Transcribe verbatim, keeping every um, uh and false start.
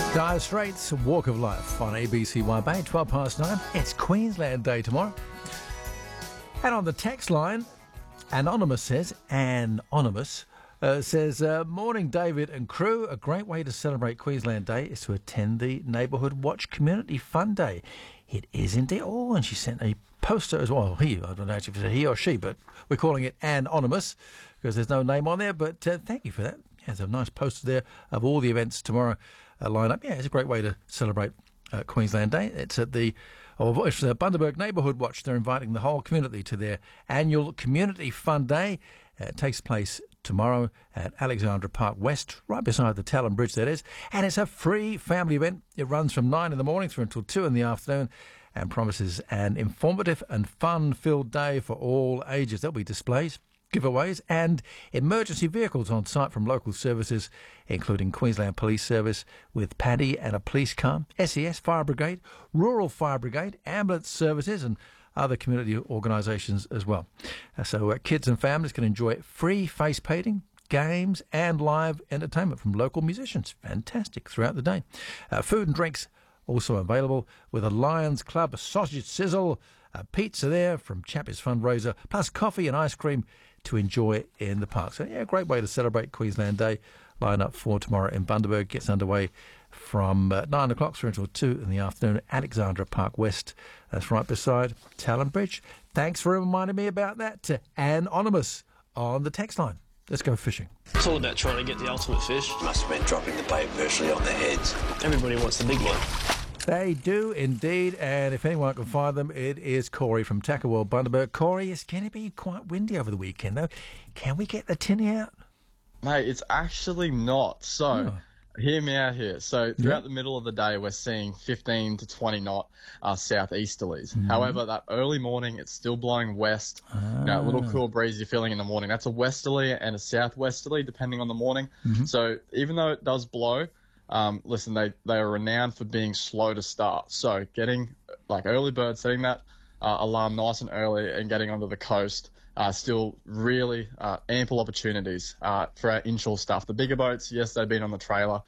Dire Straits, Walk of Life on A B C Y Bay, twelve past nine. It's Queensland Day tomorrow. And on the text line, Anonymous says, Anonymous uh, says, uh, morning David and crew. A great way to celebrate Queensland Day is to attend the Neighbourhood Watch Community Fun Day. It is indeed. Oh, and she sent a poster as well. He, I don't know if it's a he or she, but we're calling it Anonymous because there's no name on there. But uh, thank you for that. Yeah, there's a nice poster there of all the events tomorrow uh, line up. Yeah, it's a great way to celebrate uh, Queensland Day. It's at the oh, it's the Bundaberg Neighbourhood Watch. They're inviting the whole community to their annual Community Fun Day. Uh, it takes place tomorrow at Alexandra Park West, right beside the Talon Bridge, that is. And it's a free family event. It runs from nine in the morning through until two in the afternoon and promises an informative and fun-filled day for all ages. There'll be displays, giveaways and emergency vehicles on site from local services, including Queensland Police Service with Paddy and a police car, S E S Fire Brigade, Rural Fire Brigade, ambulance services and other community organisations as well. Uh, so uh, kids and families can enjoy free face painting, games and live entertainment from local musicians. Fantastic throughout the day. Uh, food and drinks also available with a Lions Club, a sausage sizzle, a pizza there from Chappie's fundraiser, plus coffee and ice cream to enjoy in the park. So, yeah, a great way to celebrate Queensland Day. Line up for tomorrow in Bundaberg gets underway from uh, nine o'clock through until two in the afternoon at Alexandra Park West. That's right beside Talon Bridge. Thanks for reminding me about that to Anonymous on the text line. Let's go fishing. It's all about trying to get the ultimate fish. Must have been dropping the bait virtually on their heads. Everybody wants the big one. They do indeed, and if anyone can find them, it is Corey from Tackle World Bundaberg. Corey, it's going to be quite windy over the weekend, though. Can we get the tinny out? Mate, it's actually not. So, oh. Hear me out here. So, throughout yeah. the middle of the day, we're seeing fifteen to twenty knot uh, southeasterlies. Mm-hmm. However, that early morning, it's still blowing west. Ah. You know, a little cool breeze you're feeling in the morning. That's a westerly and a southwesterly, depending on the morning. Mm-hmm. So, even though it does blow, Um, listen, they, they are renowned for being slow to start. So getting, like early bird, setting that uh, alarm nice and early and getting onto the coast, uh, still really uh, ample opportunities uh, for our inshore stuff. The bigger boats, yes, they've been on the trailer,